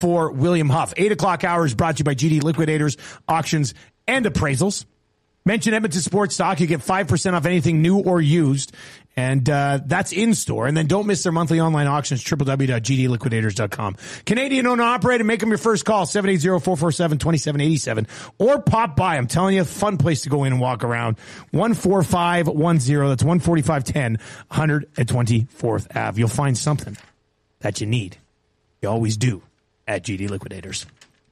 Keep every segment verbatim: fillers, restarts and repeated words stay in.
for William Huff. eight o'clock hour is brought to you by G D Liquidators, Auctions, and Appraisals. Mention Edmonton Sports Stock. You get five percent off anything new or used. And uh, that's in-store. And then don't miss their monthly online auctions, w w w dot g d liquidators dot com. Canadian owner operator, make them your first call, seven eight zero, four four seven, two seven eight seven. Or pop by. I'm telling you, fun place to go in and walk around. one four five one zero, that's one forty-five ten, one twenty-fourth Avenue. You'll find something that you need. You always do at G D Liquidators.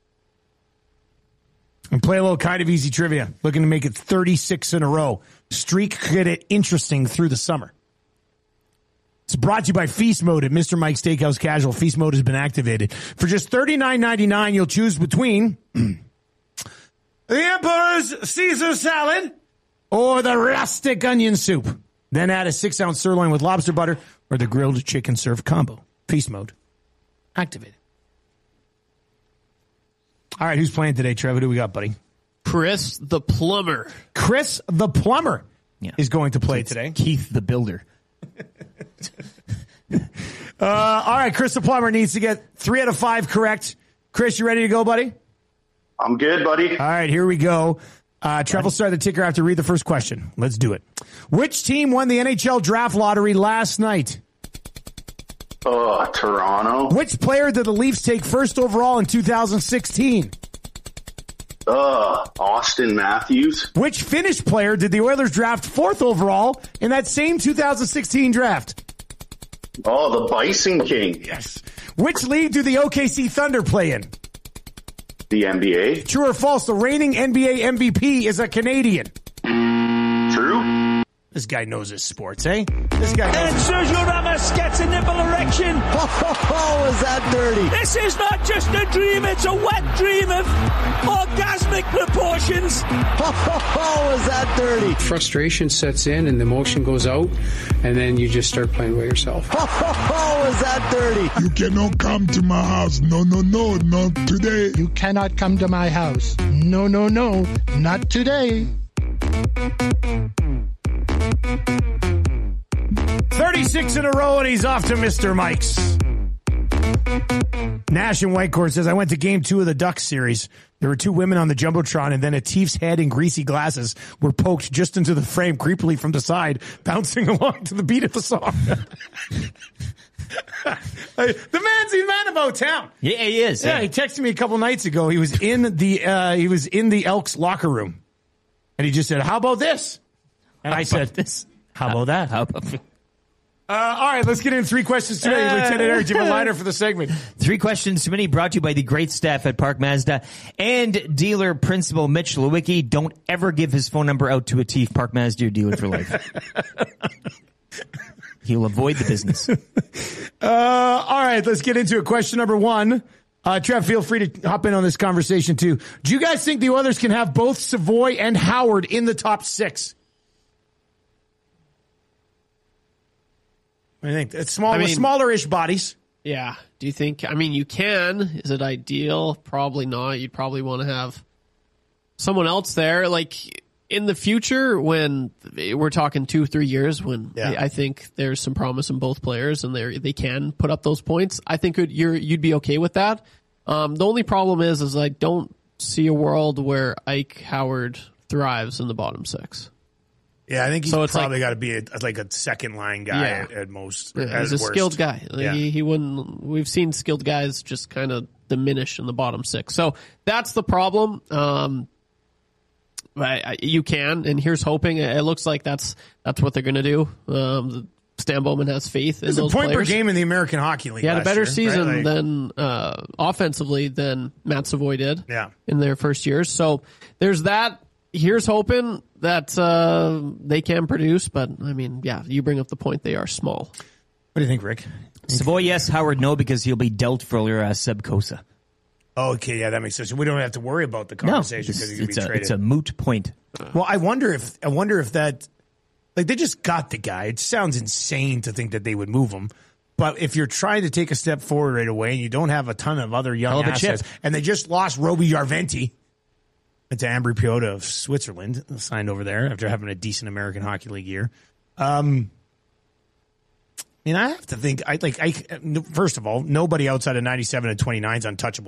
And play a little kind of easy trivia. Looking to make it thirty-six in a row. Streak could get it interesting through the summer. It's brought to you by Feast Mode at Mister Mike's Steakhouse Casual. Feast Mode has been activated. For just thirty-nine ninety-nine, you'll choose between the Emperor's Caesar salad or the rustic onion soup. Then add a six-ounce sirloin with lobster butter or the grilled chicken serve combo. Feast Mode activated. All right, who's playing today, Trevor? Who do we got, buddy? Chris the Plumber. Chris the Plumber yeah. is going to play it's today. Keith the Builder. uh, all right, Chris the Plumber needs to get three out of five correct. Chris, you ready to go, buddy? I'm good, buddy. All right, here we go. Uh, Trev will start the ticker after read the first question. Let's do it. Which team won the N H L draft lottery last night? Oh, Toronto. Which player did the Leafs take first overall in two thousand sixteen? Uh, Austin Matthews. Which Finnish player did the Oilers draft fourth overall in that same two thousand sixteen draft? Oh, the Bison King. Yes. Which league do the O K C Thunder play in? The N B A. True or false, the reigning N B A M V P is a Canadian? True. This guy knows his sports, eh? This guy knows and his Sergio Ramos gets a nipple erection. Oh, is that dirty? This is not just a dream, it's a wet dream of orgasmic proportions. Oh, is that dirty? Frustration sets in and the emotion goes out, and then you just start playing by yourself. Oh, is that dirty? You cannot come to my house. No, no, no, not today. You cannot come to my house. No, no, no, not today. thirty-six in a row, and he's off to Mister Mike's. Nash in Whitecourt says, I went to game two of the Ducks series. There were two women on the Jumbotron, and then a Tief's head and greasy glasses were poked just into the frame creepily from the side, bouncing along to the beat of the song. The man's the man about town. Yeah, he is. Yeah, yeah. he texted me a couple nights ago. He was in the uh, he was in the Elks locker room, and he just said, "How about this?" And How I said, this? "How about that?" How about Uh, all right, let's get in three questions today. Uh, Lieutenant Eric, do you have a liner for the segment? Three questions too many, brought to you by the great staff at Park Mazda and dealer principal Mitch Lewicki. Don't ever give his phone number out to a thief. Park Mazda, your dealer for life. He'll avoid the business. Uh, all right, let's get into it. Question number one. Uh, Trev, feel free to hop in on this conversation too. Do you guys think the Oilers can have both Savoy and Howard in the top six? I think it's small, I mean, smaller-ish bodies. Yeah. Do you think, I mean, you can. Is it ideal? Probably not. You'd probably want to have someone else there. Like, in the future, when we're talking two, three years, when yeah. I think there's some promise in both players and they they can put up those points, I think you're, you'd be okay with that. Um, the only problem is, is I don't see a world where Ike Howard thrives in the bottom six. Yeah, I think he's so it's probably like, got to be a, like a second line guy yeah. at, at most. Yeah, he's a worst. skilled guy. Like Yeah. he, he wouldn't. We've seen skilled guys just kind of diminish in the bottom six. So that's the problem. Um, I, I, you can, and here's hoping. It looks like that's that's what they're going to do. Um, Stan Bowman has faith in There's those a point players. per game in the American Hockey League. He had a last better year, season right? like, than uh, offensively than Matt Savoy did. Yeah. in their first years. So there's that. Here's hoping that uh, they can produce, but I mean, yeah, you bring up the point. They are small. What do you think, Rick? Savoy, yes. Howard, no, because he'll be dealt for uh, Seb Kosa. Okay, yeah, that makes sense. We don't have to worry about the conversation because no, he can be it's, a, traded. it's a moot point. Well, I wonder if I wonder if that, like, they just got the guy. It sounds insane to think that they would move him. But if you're trying to take a step forward right away and you don't have a ton of other young Hell of a assets, chip. and they just lost Roby Jarventi to Ambry Piotta of Switzerland, signed over there after having a decent American Hockey League year. Um, mean, I have to think. I like. I first of all, nobody outside of ninety-seven and twenty-nine is untouchable.